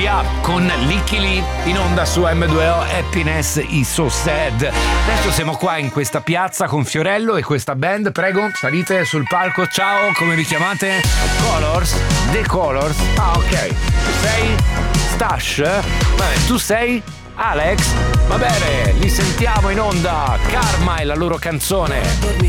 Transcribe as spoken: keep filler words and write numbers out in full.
Sia con Licky Lee in onda su M due O, Happiness is so sad. Adesso siamo qua in questa piazza con Fiorello e questa band. Prego, salite sul palco. Ciao, come vi chiamate? Colors? The Colors? Ah, ok. Tu sei Stash? Vabbè, tu sei Alex? Va bene, li sentiamo in onda. Karma è la loro canzone.